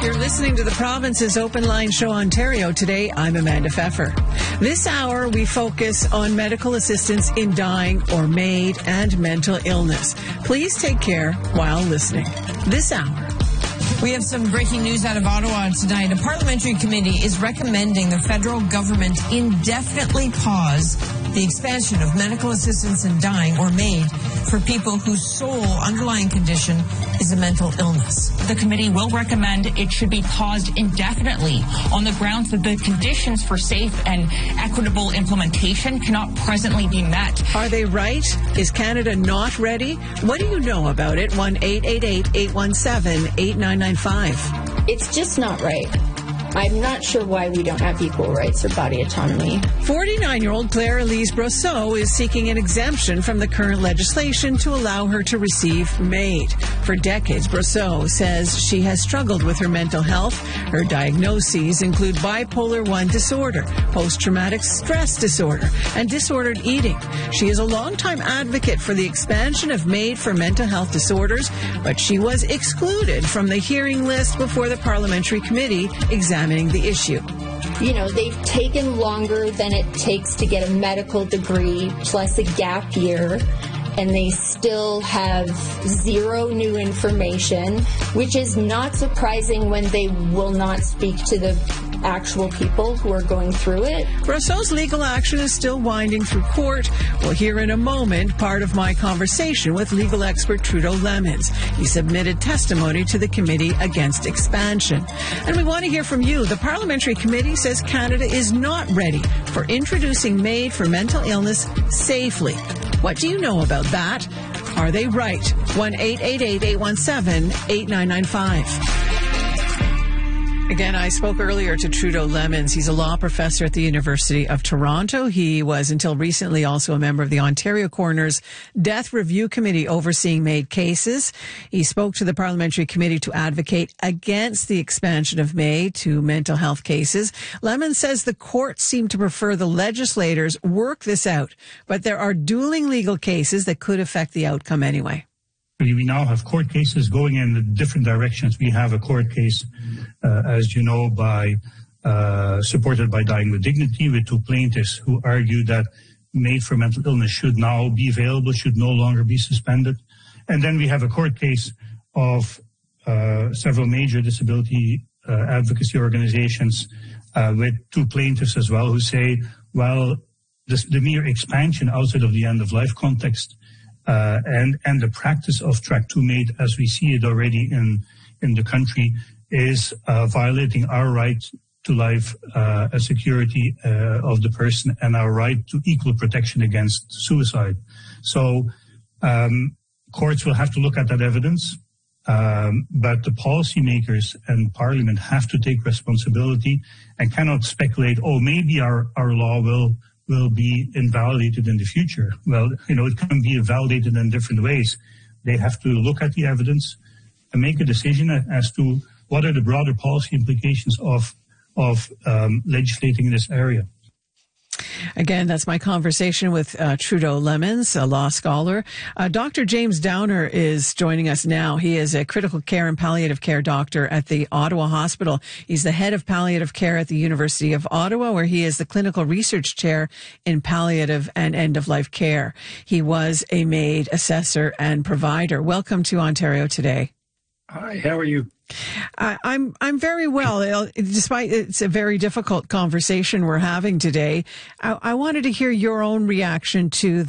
You're listening to the Province's Open Line Show Ontario. Today, I'm Amanda Pfeffer. This hour, we focus on medical assistance in dying or MAID and mental illness. Please take care while listening. This hour. We have some breaking news out of Ottawa tonight. A parliamentary committee is recommending the federal government indefinitely pause the expansion of medical assistance in dying or MAID for people whose sole underlying condition is a mental illness. The committee will recommend it should be paused indefinitely on the grounds that the conditions for safe and equitable implementation cannot presently be met. Are they right? Is Canada not ready? What do you know about it? 1-888-817-8995. It's just not right. I'm not sure why we don't have equal rights or body autonomy. 49-year-old Claire Elise Brosseau is seeking an exemption from the current legislation to allow her to receive MAID. For decades, Brosseau says she has struggled with her mental health. Her diagnoses include bipolar I disorder, post-traumatic stress disorder, and disordered eating. She is a longtime advocate for the expansion of MAID for mental health disorders, but she was excluded from the hearing list before the parliamentary committee examined the issue. You know, they've taken longer than it takes to get a medical degree plus a gap year, and they still have zero new information, which is not surprising when they will not speak to the actual people who are going through it. Brosseau's legal action is still winding through court. We'll hear in a moment part of my conversation with legal expert Trudeau Lemons. He submitted testimony to the Committee Against Expansion. And we want to hear from you. The Parliamentary Committee says Canada is not ready for introducing MAID for mental illness safely. What do you know about that? Are they right? 1-888-817-8995. Again, I spoke earlier to Trudeau Lemons. He's a law professor at the University of Toronto. He was until recently also a member of the Ontario Coroner's Death Review Committee overseeing MAID cases. He spoke to the parliamentary committee to advocate against the expansion of MAID to mental health cases. Lemons says the courts seem to prefer the legislators work this out, but there are dueling legal cases that could affect the outcome anyway. We now have court cases going in different directions. We have a court case, as you know, supported by Dying with Dignity, with two plaintiffs who argue that MAID for mental illness should now be available, should no longer be suspended. And then we have a court case of several major disability advocacy organizations with two plaintiffs as well, who say, well, the mere expansion outside of the end-of-life context and the practice of Track 2 MAID, as we see it already in the country, is violating our right to life, security of the person, and our right to equal protection against suicide. So courts will have to look at that evidence, but the policymakers and Parliament have to take responsibility and cannot speculate, oh, maybe our law will be invalidated in the future. Well, it can be invalidated in different ways. They have to look at the evidence and make a decision as to what are the broader policy implications of legislating in this area. Again, that's my conversation with Trudeau Lemons, a law scholar. Dr. James Downer is joining us now. He is a critical care and palliative care doctor at the Ottawa Hospital. He's the head of palliative care at the University of Ottawa, where he is the clinical research chair in palliative and end-of-life care. He was a MAID assessor and provider. Welcome to Ontario Today. Hi, how are you? I'm very well. Despite it's a very difficult conversation we're having today, I wanted to hear your own reaction to